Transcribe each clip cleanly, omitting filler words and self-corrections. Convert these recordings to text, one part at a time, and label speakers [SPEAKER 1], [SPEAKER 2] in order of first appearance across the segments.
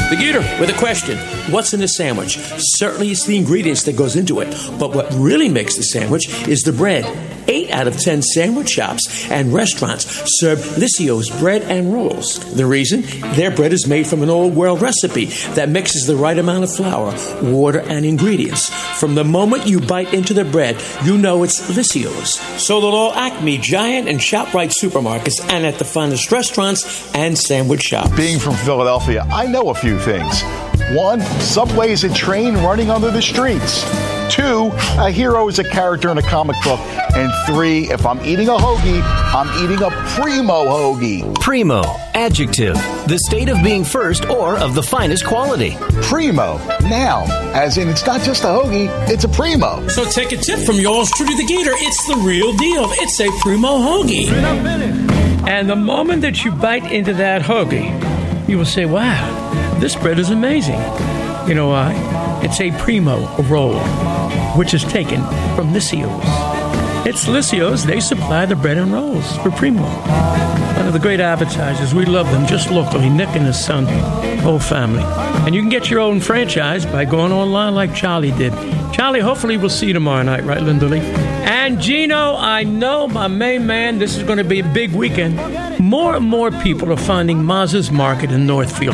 [SPEAKER 1] The Gator with a question. What's in a sandwich? Certainly it's the ingredients that goes into it. But what really makes the sandwich is the bread. 8 out of 10 sandwich shops and restaurants serve Lissio's bread and rolls. The reason? Their bread is made from an old world recipe that mixes the right amount of flour, water, and ingredients. From the moment you bite into the bread, you know it's Lissio's. Sold at all Acme, Giant, and ShopRite supermarkets and at the finest restaurants and sandwich shops.
[SPEAKER 2] Being from Philadelphia, I know a few things. 1, Subway is a train running under the streets. 2, a hero is a character in a comic book. And 3, if I'm eating a hoagie, I'm eating a primo hoagie.
[SPEAKER 3] Primo, adjective, the state of being first or of the finest quality.
[SPEAKER 2] Primo, noun, as in it's not just a hoagie, it's a primo.
[SPEAKER 1] So take a tip from yours truly, the Gator. It's the real deal. It's a primo hoagie. And the moment that you bite into that hoagie, you will say, wow, this bread is amazing. You know why? It's a primo roll, which is taken from Lissio's. It's Lissio's. They supply the bread and rolls for Primo. One of the great advertisers. We love them just locally. Nick and his son, whole family. And you can get your own franchise by going online like Charlie did. Charlie, hopefully we'll see you tomorrow night, right, Linda Lee? And Gino, I know, my main man, this is going to be a big weekend. More and more people are finding Maz's Market in Northfield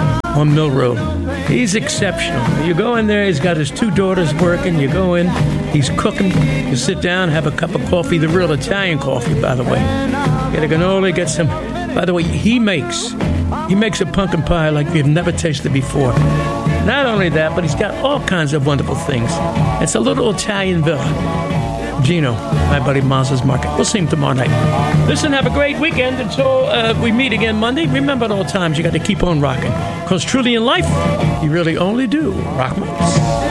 [SPEAKER 1] on Mill Road. He's exceptional. You go in there, he's got his 2 daughters working. You go in, he's cooking. You sit down, have a cup of coffee, the real Italian coffee, by the way. Get a cannoli, get some. By the way, he makes a pumpkin pie like we've never tasted before. Not only that, but he's got all kinds of wonderful things. It's a little Italian villa. Gino, my buddy Maz's Market. We'll see him tomorrow night. Listen, have a great weekend until we meet again Monday. Remember at all times, you got to keep on rocking. Because truly in life, you really only do rock.